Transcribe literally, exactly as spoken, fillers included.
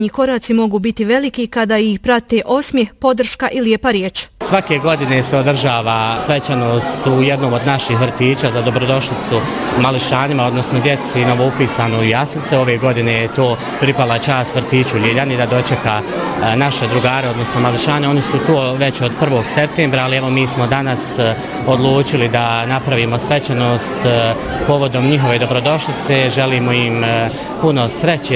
Koraci mogu biti veliki kada ih prate osmijeh, podrška i lijepa riječ. Svake godine se održava svečanost u jednom od naših vrtića za dobrodošlicu mališanima, odnosno djeci novoupisanu u jaslice. Ove godine je to pripala čast vrtiću Ljiljani da dočeka naše drugare, odnosno mališane. Oni su tu već od prvog septembra, ali evo mi smo danas odlučili da napravimo svečanost povodom njihove dobrodošlice. Želimo im puno sreće,